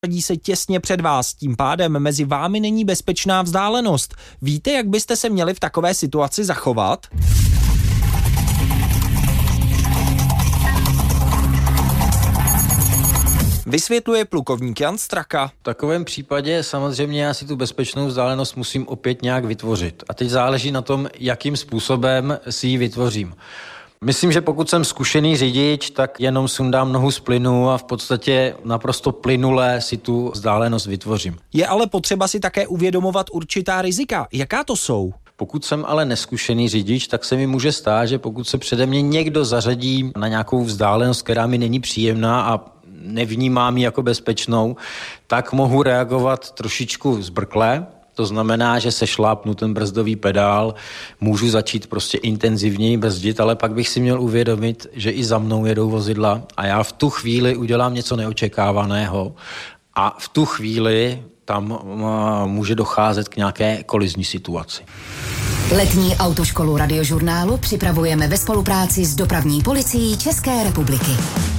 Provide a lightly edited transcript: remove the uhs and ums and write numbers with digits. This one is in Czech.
Radí se těsně před vás, tím pádem mezi vámi není bezpečná vzdálenost. Víte, jak byste se měli v takové situaci zachovat? Vysvětluje plukovník Jan Straka. V takovém případě samozřejmě já si tu bezpečnou vzdálenost musím opět nějak vytvořit. A teď záleží na tom, jakým způsobem si ji vytvořím. Myslím, že pokud jsem zkušený řidič, tak jenom sundám nohu z plynu a v podstatě naprosto plynule si tu vzdálenost vytvořím. Je ale potřeba si také uvědomovat určitá rizika. Jaká to jsou? Pokud jsem ale neskušený řidič, tak se mi může stát, že pokud se přede mě někdo zařadí na nějakou vzdálenost, která mi není příjemná a nevnímám ji jako bezpečnou, tak mohu reagovat trošičku zbrkle. To znamená, že se šlápnu ten brzdový pedál, můžu začít prostě intenzivněji brzdit, ale pak bych si měl uvědomit, že i za mnou jedou vozidla a já v tu chvíli udělám něco neočekávaného a v tu chvíli tam může docházet k nějaké kolizní situaci. Letní autoškolu Radiožurnálu připravujeme ve spolupráci s Dopravní policií České republiky.